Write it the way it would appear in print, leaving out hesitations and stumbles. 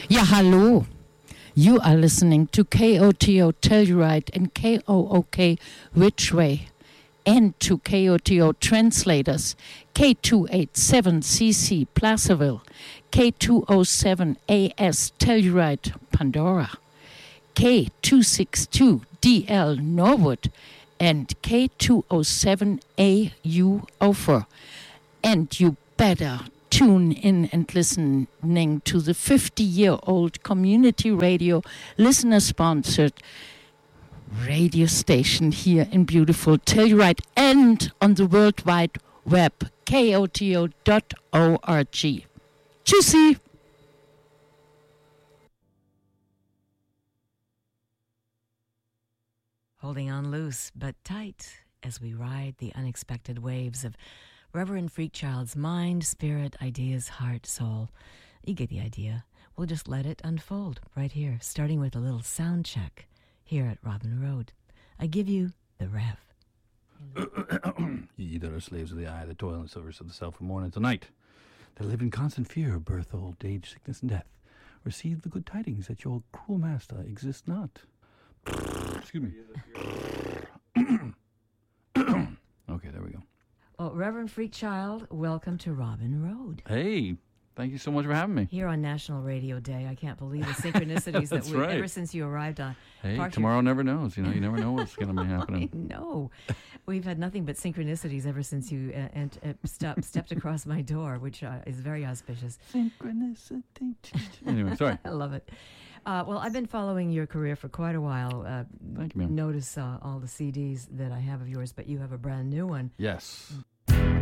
Ja, hallo. You are listening to KOTO Telluride and KOOK Ridgeway, and to KOTO Translators, K287CC Placerville, K207AS Telluride Pandora, K262DL Norwood, and K207AU Ophir. And you better tune in and listening to the 50-year-old community radio listener-sponsored radio station here in beautiful Telluride and on the World Wide Web, koto.org. Tschüssi! Holding on loose but tight as we ride the unexpected waves of Reverend Freakchild's mind, spirit, ideas, heart, soul. You get the idea. We'll just let it unfold right here, starting with a little sound check here at Robin Road. I give you the Rev. Ye that are slaves of the eye, the toil and service of the self from morning till night, that live in constant fear of birth, old age, sickness, and death, receive the good tidings that your cruel master exists not. Excuse me. Okay, there we go. Well, Reverend Freakchild, welcome to Robin Road. Hey, thank you so much for having me. Here on National Radio Day, I can't believe the synchronicities that we, right. ever since you arrived on. Hey, tomorrow never knows. You never know what's going to be happening. I know. We've had nothing but synchronicities ever since you stepped across my door, which is very auspicious. Synchronicity. Anyway, sorry. I love it. Well, I've been following your career for quite a while. Thank you, ma'am. Notice all the CDs that I have of yours, but you have a brand new one. Yes.